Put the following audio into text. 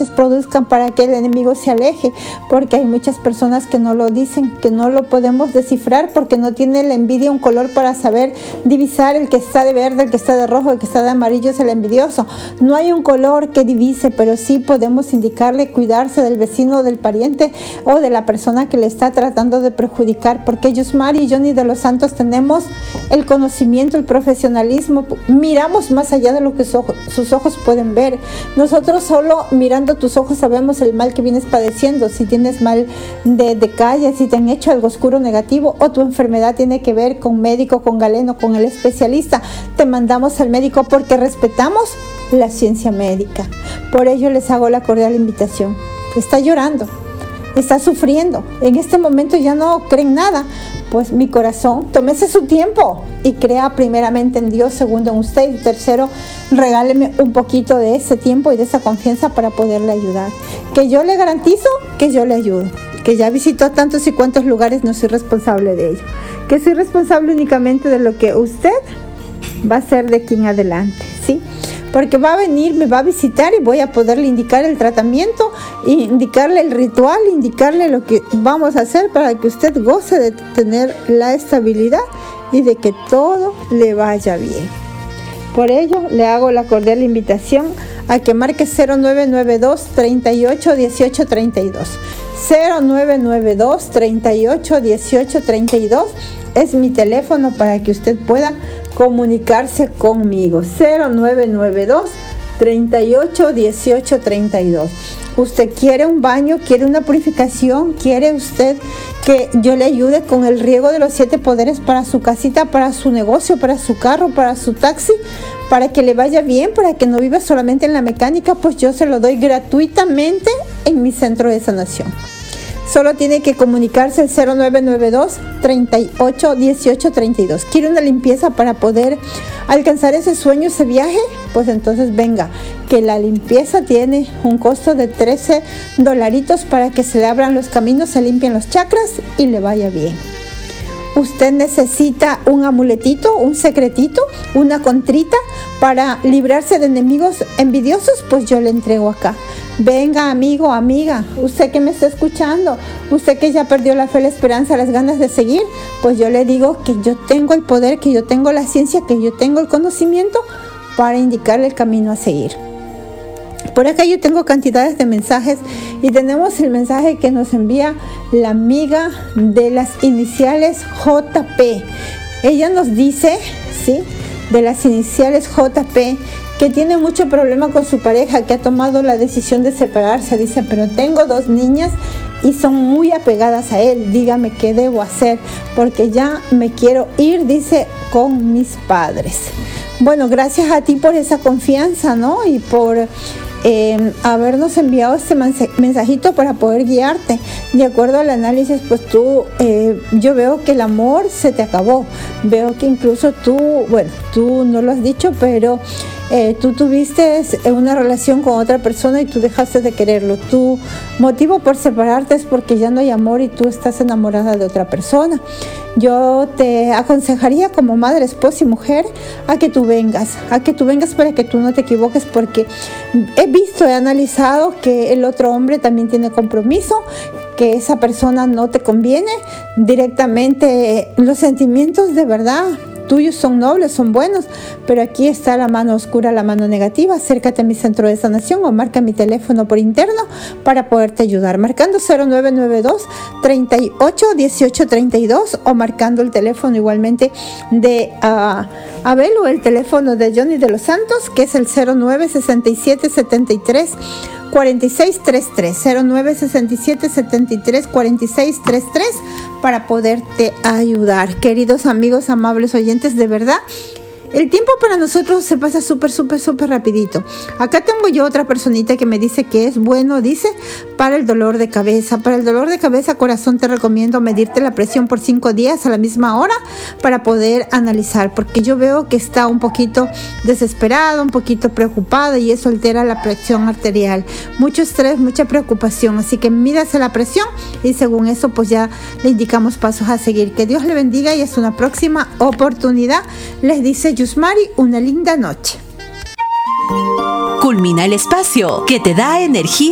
luces produzcan para que el enemigo se aleje, porque hay muchas personas que no lo dicen, que no lo podemos descifrar porque no tiene la envidia un color para saber divisar el que está de verde, el que está de rojo, el que está de amarillo es el envidioso. No hay un color que divise, pero sí podemos indicarle cuidarse del vecino, del pariente o de la persona que le está tratando de perjudicar, porque Yusmari y Johnny de los Santos tenemos el conocimiento, el profesionalismo, miramos más allá de lo que sus ojos pueden ver. Nosotros solo mirando tus ojos sabemos el mal que vienes padeciendo, si tienes mal de calle, si te han hecho algo oscuro negativo o tu enfermedad tiene que ver con médico, con galeno, con el especialista. Te mandamos al médico porque respetamos la ciencia médica. Por ello les hago la cordial invitación. Está llorando, está sufriendo, en este momento ya no creen nada. Pues mi corazón, tómese su tiempo y crea primeramente en Dios, segundo en usted y tercero, regáleme un poquito de ese tiempo y de esa confianza para poderle ayudar. Que yo le garantizo que yo le ayudo, que ya visitó tantos y cuantos lugares, no soy responsable de ello, que soy responsable únicamente de lo que usted va a hacer de aquí en adelante, ¿sí? Porque va a venir, me va a visitar y voy a poderle indicar el tratamiento, indicarle el ritual, indicarle lo que vamos a hacer para que usted goce de tener la estabilidad y de que todo le vaya bien. Por ello, le hago la cordial invitación a que marque 0992 38 18 32. 0992 38 18 32 es mi teléfono para que usted pueda comunicarse conmigo. 0992 38 18 32. Usted quiere un baño, quiere una purificación, quiere usted que yo le ayude con el riego de los 7 poderes para su casita, para su negocio, para su carro, para su taxi, para que le vaya bien, para que no viva solamente en la mecánica, pues yo se lo doy gratuitamente en mi centro de sanación. Solo tiene que comunicarse al 0992 38 18 32. ¿Quiere una limpieza para poder alcanzar ese sueño, ese viaje? Pues entonces venga, que la limpieza tiene un costo de $13 para que se le abran los caminos, se limpien los chakras y le vaya bien. Usted necesita un amuletito, un secretito, una contrita para librarse de enemigos envidiosos, pues yo le entrego acá. Venga, amigo, amiga, usted que me está escuchando, usted que ya perdió la fe, la esperanza, las ganas de seguir, pues yo le digo que yo tengo el poder, que yo tengo la ciencia, que yo tengo el conocimiento para indicarle el camino a seguir. Por acá yo tengo cantidades de mensajes y tenemos el mensaje que nos envía la amiga de las iniciales JP. Ella nos dice, ¿sí?, de las iniciales JP, que tiene mucho problema con su pareja, que ha tomado la decisión de separarse. Dice, pero tengo 2 niñas y son muy apegadas a él. Dígame qué debo hacer, porque ya me quiero ir, dice, con mis padres. Bueno, gracias a ti por esa confianza, ¿no? Y por habernos enviado este mensajito para poder guiarte. De acuerdo al análisis, pues yo veo que el amor se te acabó. Veo que incluso tú no lo has dicho, pero tú tuviste una relación con otra persona y tú dejaste de quererlo. Tu motivo por separarte es porque ya no hay amor y tú estás enamorada de otra persona. Yo te aconsejaría como madre, esposa y mujer a que tú vengas para que tú no te equivoques, porque he analizado que el otro hombre también tiene compromiso, que esa persona no te conviene directamente. Los sentimientos de verdad tuyos son nobles, son buenos, pero aquí está la mano oscura, la mano negativa. Acércate a mi centro de sanación o marca mi teléfono por interno para poderte ayudar, marcando 0992 38 18 32 o marcando el teléfono igualmente de Abel o el teléfono de Johnny de los Santos, que es el 0967 73 4633, 0967 73 4633, para poderte ayudar. Queridos amigos, amables oyentes, de verdad, el tiempo para nosotros se pasa súper rapidito. Acá tengo yo otra personita que me dice que es bueno, dice, para el dolor de cabeza. Para el dolor de cabeza, corazón, te recomiendo medirte la presión por 5 días a la misma hora para poder analizar, porque yo veo que está un poquito desesperado, un poquito preocupado, y eso altera la presión arterial. Mucho estrés, mucha preocupación, así que mídase la presión y según eso pues ya le indicamos pasos a seguir. Que Dios le bendiga y hasta una próxima oportunidad. Les dice Yusmari, una linda noche. Culmina el espacio que te da energía